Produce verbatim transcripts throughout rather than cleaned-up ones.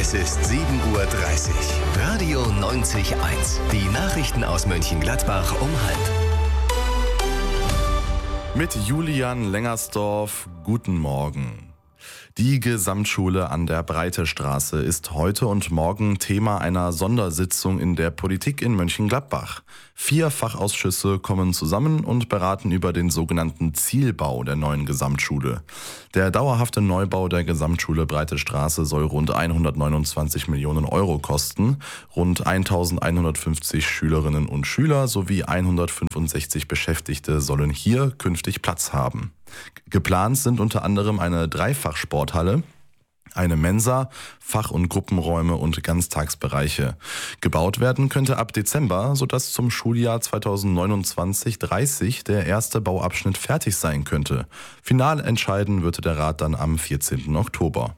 Es ist sieben Uhr dreißig. Radio neunzig Komma eins. Die Nachrichten aus Mönchengladbach um halb. Mit Julian Lengersdorf, guten Morgen. Die Gesamtschule an der Breitestraße ist heute und morgen Thema einer Sondersitzung in der Politik in Mönchengladbach. Vier Fachausschüsse kommen zusammen und beraten über den sogenannten Zielbau der neuen Gesamtschule. Der dauerhafte Neubau der Gesamtschule Breitestraße soll rund hundertneunundzwanzig Millionen Euro kosten. Rund eintausendeinhundertfünfzig Schülerinnen und Schüler sowie hundertfünfundsechzig Beschäftigte sollen hier künftig Platz haben. Geplant sind unter anderem eine Dreifachsporthalle, eine Mensa, Fach- und Gruppenräume und Ganztagsbereiche. Gebaut werden könnte ab Dezember, sodass zum Schuljahr zweitausendneunundzwanzig dreißig der erste Bauabschnitt fertig sein könnte. Final entscheiden würde der Rat dann am vierzehnten Oktober.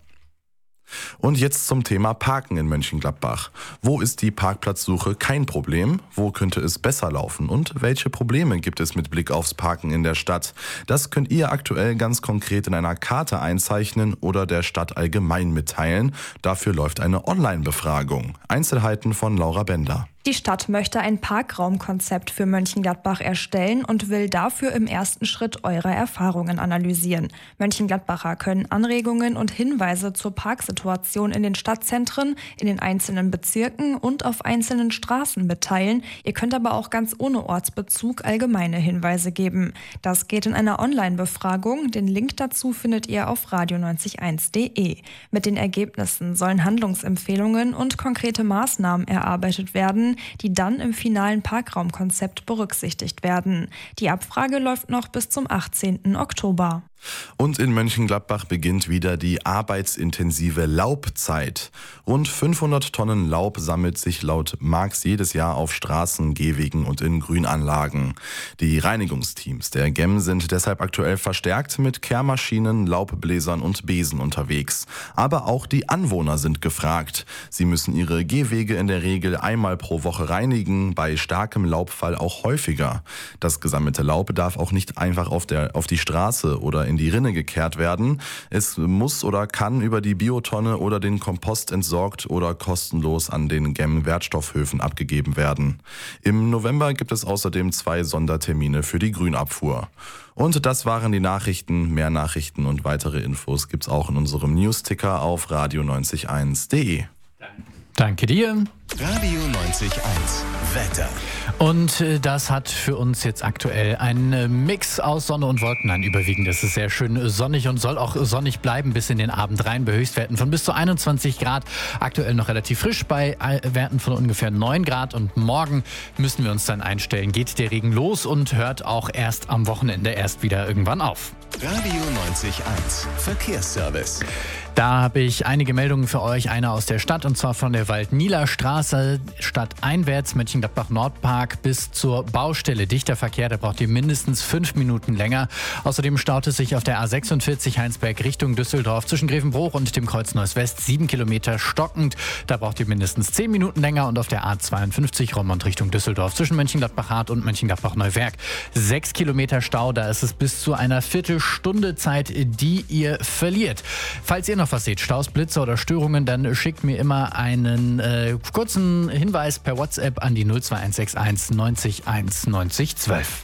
Und jetzt zum Thema Parken in Mönchengladbach. Wo ist die Parkplatzsuche kein Problem? Wo könnte es besser laufen? Und welche Probleme gibt es mit Blick aufs Parken in der Stadt? Das könnt ihr aktuell ganz konkret in einer Karte einzeichnen oder der Stadt allgemein mitteilen. Dafür läuft eine Online-Befragung. Einzelheiten von Laura Bender. Die Stadt möchte ein Parkraumkonzept für Mönchengladbach erstellen und will dafür im ersten Schritt eure Erfahrungen analysieren. Mönchengladbacher können Anregungen und Hinweise zur Parksituation in den Stadtzentren, in den einzelnen Bezirken und auf einzelnen Straßen mitteilen. Ihr könnt aber auch ganz ohne Ortsbezug allgemeine Hinweise geben. Das geht in einer Online-Befragung. Den Link dazu findet ihr auf radio neunzig Komma eins punkt de. Mit den Ergebnissen sollen Handlungsempfehlungen und konkrete Maßnahmen erarbeitet werden, die dann im finalen Parkraumkonzept berücksichtigt werden. Die Abfrage läuft noch bis zum achtzehnten Oktober. Und in Mönchengladbach beginnt wieder die arbeitsintensive Laubzeit. Rund fünfhundert Tonnen Laub sammelt sich laut Marx jedes Jahr auf Straßen, Gehwegen und in Grünanlagen. Die Reinigungsteams der G E M sind deshalb aktuell verstärkt mit Kehrmaschinen, Laubbläsern und Besen unterwegs. Aber auch die Anwohner sind gefragt. Sie müssen ihre Gehwege in der Regel einmal pro Woche reinigen, bei starkem Laubfall auch häufiger. Das gesammelte Laub darf auch nicht einfach auf der, auf die Straße oder in die Rinne gekehrt werden. Es muss oder kann über die Biotonne oder den Kompost entsorgt oder kostenlos an den G E M-Wertstoffhöfen abgegeben werden. Im November gibt es außerdem zwei Sondertermine für die Grünabfuhr. Und das waren die Nachrichten. Mehr Nachrichten und weitere Infos gibt's auch in unserem Newsticker auf radio neunzig Komma eins punkt de. Danke dir. Radio neunzig Komma eins. Wetter. Und äh, das hat für uns jetzt aktuell einen äh, Mix aus Sonne und Wolken. Nein, überwiegend ist es sehr schön sonnig und soll auch sonnig bleiben bis in den Abend rein bei Höchstwerten von bis zu einundzwanzig Grad. Aktuell noch relativ frisch bei äh, Werten von ungefähr neun Grad. Und morgen müssen wir uns dann einstellen. Geht der Regen los und hört auch erst am Wochenende erst wieder irgendwann auf. Radio neunzig Komma eins. Verkehrsservice. Da habe ich einige Meldungen für euch. Eine aus der Stadt und zwar von der Waldnieler-Straße stadteinwärts, Mönchengladbach-Nordpark bis zur Baustelle. Dichter Verkehr, da braucht ihr mindestens fünf Minuten länger. Außerdem staut es sich auf der A sechsundvierzig Heinsberg Richtung Düsseldorf zwischen Grevenbruch und dem Kreuz Neuss West sieben Kilometer stockend. Da braucht ihr mindestens zehn Minuten länger und auf der A zweiundfünfzig Roermond Richtung Düsseldorf zwischen Mönchengladbach-Hart und Mönchengladbach-Neuwerk sechs Kilometer Stau. Da ist es bis zu einer Viertelstunde Zeit, die ihr verliert. Falls ihr noch was seht, Staus, Blitze oder Störungen, dann schickt mir immer einen äh, kurzen Hinweis per WhatsApp an die null zwei eins sechs eins neunzig eins neunzig zwölf.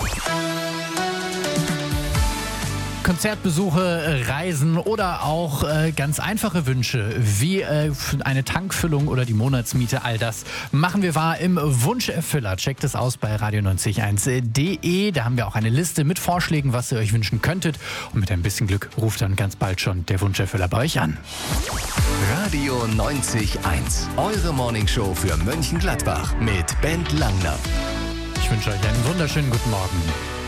Konzertbesuche, Reisen oder auch äh, ganz einfache Wünsche wie äh, eine Tankfüllung oder die Monatsmiete, all das machen wir wahr im Wunscherfüller. Checkt es aus bei radio neunzig Komma eins punkt de. Da haben wir auch eine Liste mit Vorschlägen, was ihr euch wünschen könntet. Und mit ein bisschen Glück ruft dann ganz bald schon der Wunscherfüller bei euch an. Radio neunzig Komma eins. Eure Morningshow für Mönchengladbach mit Bent Langner. Ich wünsche euch einen wunderschönen guten Morgen.